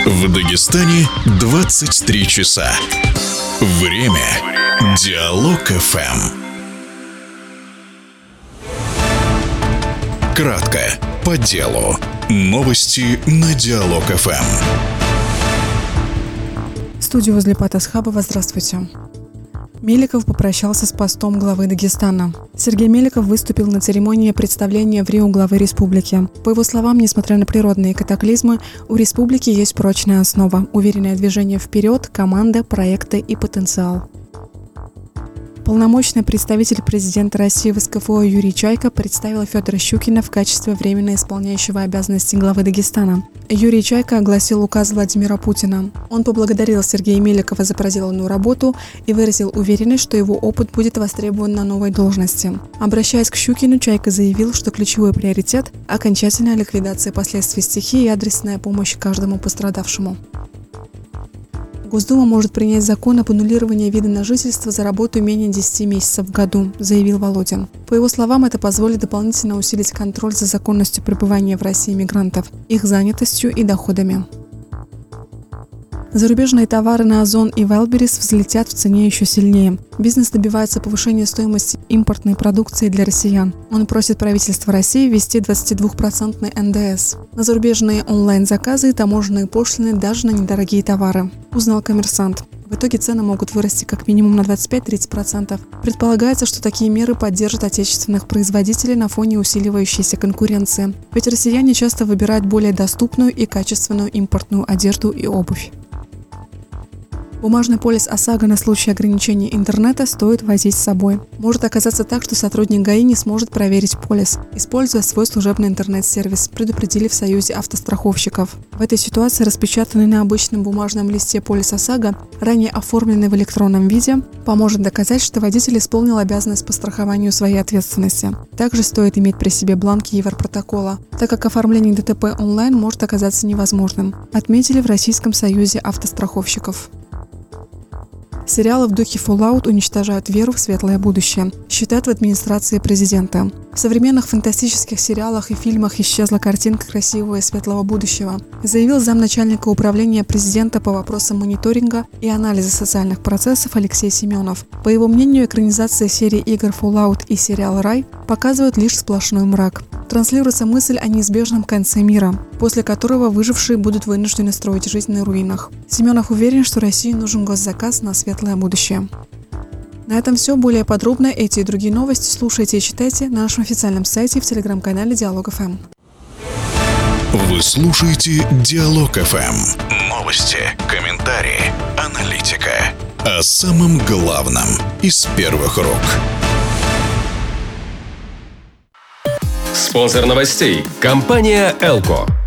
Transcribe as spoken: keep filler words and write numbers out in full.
В Дагестане двадцать три часа. Время. Диалог эф эм. Кратко, по делу. Новости на Диалог эф эм. В студии возле Патасхабова. Здравствуйте. Меликов попрощался с постом главы Дагестана. Сергей Меликов выступил на церемонии представления в Рио главы республики. По его словам, несмотря на природные катаклизмы, у республики есть прочная основа, уверенное движение вперед, команда, проекты и потенциал. Полномочный представитель президента России в СКФО Юрий Чайка представил Федора Щукина в качестве временно исполняющего обязанности главы Дагестана. Юрий Чайка огласил указ Владимира Путина. Он поблагодарил Сергея Меликова за проделанную работу и выразил уверенность, что его опыт будет востребован на новой должности. Обращаясь к Щукину, Чайка заявил, что ключевой приоритет – окончательная ликвидация последствий стихии и адресная помощь каждому пострадавшему. Госдума может принять закон об аннулировании вида на жительство за работу менее десяти месяцев в году, заявил Володин. По его словам, это позволит дополнительно усилить контроль за законностью пребывания в России мигрантов, их занятостью и доходами. Зарубежные товары на Озон и Wildberries взлетят в цене еще сильнее. Бизнес добивается повышения стоимости импортной продукции для россиян. Он просит правительство России ввести двадцатидвухпроцентный эн дэ эс на зарубежные онлайн-заказы и таможенные пошлины даже на недорогие товары, узнал «Коммерсант». В итоге цены могут вырасти как минимум на двадцать пять - тридцать процентов. Предполагается, что такие меры поддержат отечественных производителей на фоне усиливающейся конкуренции. Ведь россияне часто выбирают более доступную и качественную импортную одежду и обувь. Бумажный полис ОСАГО на случай ограничения интернета стоит возить с собой. Может оказаться так, что сотрудник ГАИ не сможет проверить полис, используя свой служебный интернет-сервис, предупредили в Союзе автостраховщиков. В этой ситуации распечатанный на обычном бумажном листе полис ОСАГО, ранее оформленный в электронном виде, поможет доказать, что водитель исполнил обязанность по страхованию своей ответственности. Также стоит иметь при себе бланки Европротокола, так как оформление дэ тэ пэ онлайн может оказаться невозможным, отметили в Российском Союзе автостраховщиков. Сериалы в духе Fallout уничтожают веру в светлое будущее, считают в администрации президента. В современных фантастических сериалах и фильмах исчезла картинка красивого и светлого будущего, заявил замначальника управления президента по вопросам мониторинга и анализа социальных процессов Алексей Семенов. По его мнению, экранизация серии игр Fallout и сериала «Рай» показывают лишь сплошной мрак. Транслируется мысль о неизбежном конце мира, после которого выжившие будут вынуждены строить жизнь на руинах. Семенов уверен, что России нужен госзаказ на светлое будущее. На этом все. Более подробно эти и другие новости слушайте и читайте на нашем официальном сайте и в телеграм-канале Диалог эф эм. Вы слушаете Диалог эф эм. Новости, комментарии, аналитика. О самом главном из первых рук. Спонсор новостей – компания «Элко».